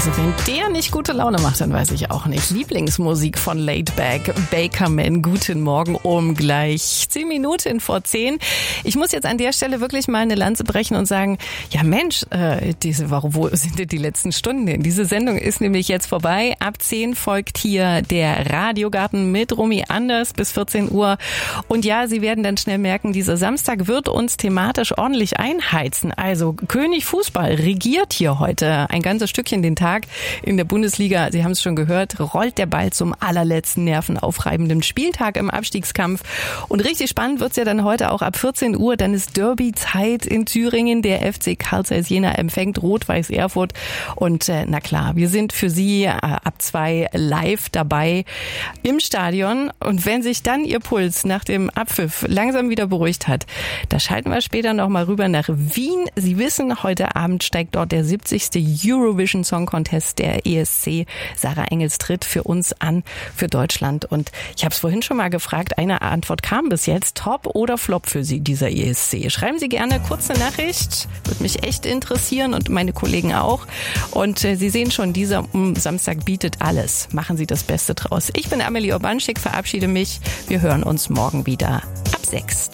Also wenn der nicht gute Laune macht, dann weiß ich auch nicht. Lieblingsmusik von Laidback, Bakerman. Guten Morgen um gleich 10 Minuten vor 10. Ich muss jetzt an der Stelle wirklich mal eine Lanze brechen und sagen, ja Mensch, wo sind denn die letzten Stunden denn? Diese Sendung ist nämlich jetzt vorbei. Ab 10 folgt hier der Radiogarten mit Romy Anders bis 14 Uhr. Und ja, Sie werden dann schnell merken, dieser Samstag wird uns thematisch ordentlich einheizen. Also König Fußball regiert hier heute ein ganzes Stückchen den Tag in der Bundesliga. Sie haben es schon gehört, rollt der Ball zum allerletzten nervenaufreibenden Spieltag im Abstiegskampf. Und richtig spannend wird's ja dann heute auch ab 14 Uhr. Dann ist Derby-Zeit in Thüringen. Der FC Carl Zeiss Jena empfängt Rot-Weiß Erfurt. Und na klar, wir sind für Sie ab 2 live dabei im Stadion. Und wenn sich dann Ihr Puls nach dem Abpfiff langsam wieder beruhigt hat, da schalten wir später nochmal rüber nach Wien. Sie wissen, heute Abend steigt dort der 70. Eurovision Song Contest der ESC. Sarah Engels tritt für uns an, für Deutschland. Und ich habe es vorhin schon mal gefragt, eine Antwort kam bis jetzt. Top oder Flop für Sie, dieser ESC? Schreiben Sie gerne kurze Nachricht. Würde mich echt interessieren und meine Kollegen auch. Und Sie sehen schon, dieser Samstag bietet alles. Machen Sie das Beste draus. Ich bin Amelie Urbanschik, verabschiede mich. Wir hören uns morgen wieder ab 6.